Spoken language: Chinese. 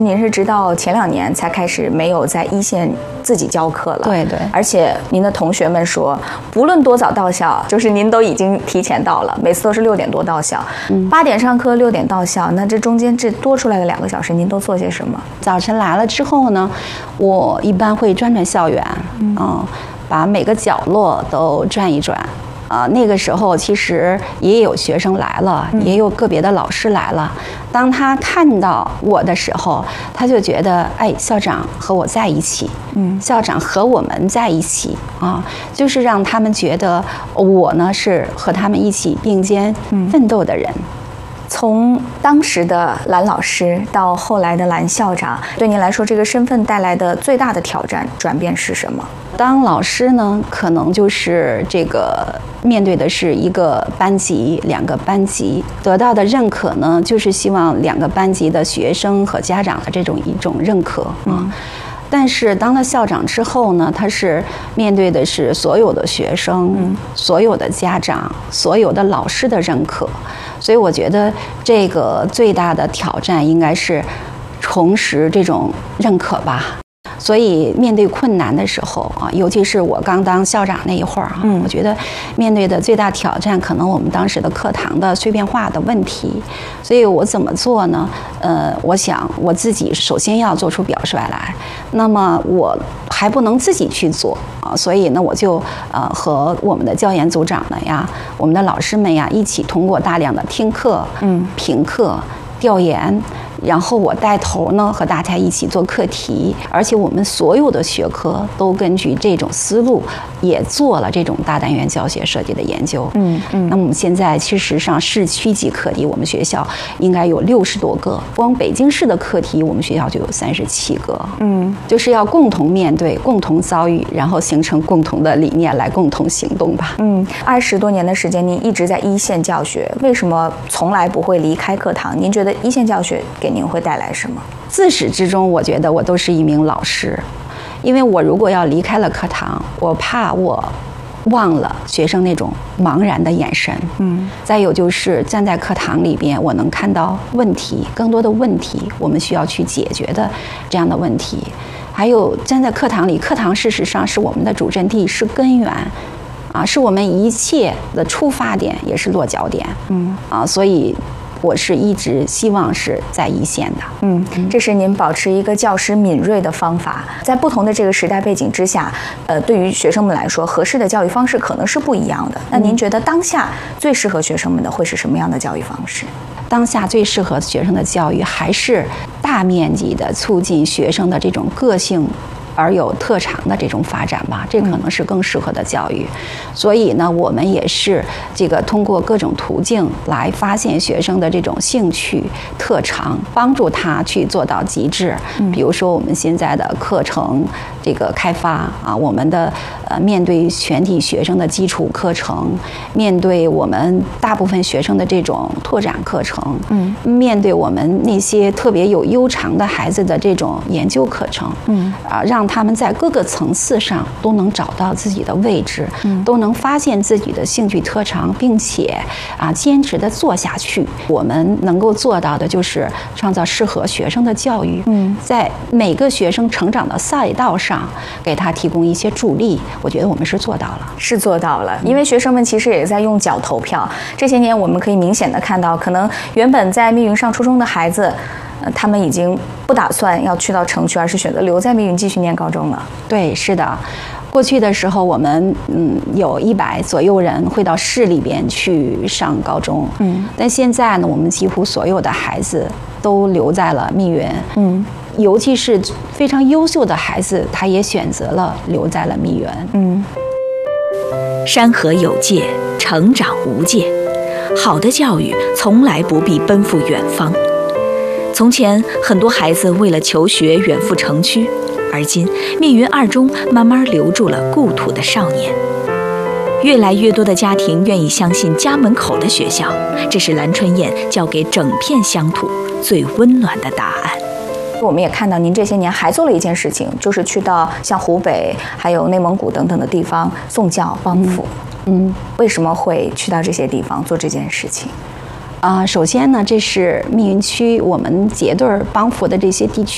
您是直到前2年才开始没有在一线自己教课了。 对对。 而且您的同学们说，不论多早到校，就是您都已经提前到了，每次都是6点多到校，8点上课，6点到校。那这中间这多出来的2个小时，您都做些什么？ 早晨来了之后呢，我一般会转转校园，把每个角落都转一转。那个时候其实也有学生来了，也有个别的老师来了。当他看到我的时候，他就觉得，哎，校长和我在一起，校长和我们在一起啊，就是让他们觉得我呢是和他们一起并肩奋斗的人。 从当时的蓝老师到后来的蓝校长，对您来说，这个身份带来的最大的挑战转变是什么？ 当老师呢，可能就是这个面对的是1个班级、2个班级，得到的认可呢，就是希望2个班级的学生和家长的一种认可啊。但是当了校长之后呢，他是面对的是所有的学生、所有的家长、所有的老师的认可，所以我觉得这个最大的挑战应该是重拾这种认可吧。所以面对困难的时候啊，尤其是我刚当校长那一会儿啊，我觉得面对的最大挑战可能我们当时的课堂的碎片化的问题。所以我怎么做呢？我想我自己首先要做出表率来，那么我还不能自己去做啊，所以呢，我就和我们的教研组长们呀，我们的老师们呀，一起通过大量的听课、评课、调研。然后我带头呢，和大家一起做课题，而且我们所有的学科都根据这种思路，也做了这种大单元教学设计的研究。那么我们现在其实上市区级课题，我们学校应该有60多个，光北京市的课题，我们学校就有37个。就是要共同面对、共同遭遇，然后形成共同的理念来共同行动吧。 20多年的时间，您一直在一线教学，为什么从来不会离开课堂？您觉得一线教学给您会带来什么？ 自始至终，我觉得我都是一名老师，因为我如果要离开了课堂，我怕我忘了学生那种茫然的眼神。再有就是站在课堂里边，我能看到问题，更多的问题，我们需要去解决的这样的问题。还有站在课堂里，课堂事实上是我们的主阵地，是根源。是我们一切的出发点，也是落脚点。所以我是一直希望是在一线的。 这是您保持一个教师敏锐的方法。在不同的这个时代背景之下，对于学生们来说，合适的教育方式可能是不一样的。那您觉得当下最适合学生们的会是什么样的教育方式？ 当下最适合学生的教育，还是大面积的促进学生的这种个性而有特长的这种发展吧，这可能是更适合的教育。所以呢，我们也是这个通过各种途径来发现学生的这种兴趣特长，帮助他去做到极致。比如说我们现在的课程这个开发我们的面对全体学生的基础课程，面对我们大部分学生的这种拓展课程，面对我们那些特别有优长的孩子的这种研究课程，让他们在各个层次上都能找到自己的位置，都能发现自己的兴趣特长，并且坚持的做下去。我们能够做到的就是创造适合学生的教育，在每个学生成长的赛道上给他提供一些助力。我觉得我们是做到了，因为学生们其实也在用脚投票。这些年我们可以明显的看到，可能原本在密云上初中的孩子，他们已经不打算要去到城区，而是选择留在密云继续念高中了。 对，是的。过去的时候，我们有100左右人会到市里边去上高中，但现在呢，我们几乎所有的孩子都留在了密云，尤其是非常优秀的孩子，他也选择了留在了密云。 山河有界，成长无界。好的教育从来不必奔赴远方。从前很多孩子为了求学远赴城区，而今密云2中慢慢留住了故土的少年。越来越多的家庭愿意相信家门口的学校，这是蓝春燕交给整片乡土最温暖的答案。 我们也看到您这些年还做了一件事情，就是去到像湖北还有内蒙古等等的地方送教帮扶。为什么会去到这些地方做这件事情？ 首先呢，这是密云区我们结对帮扶的这些地区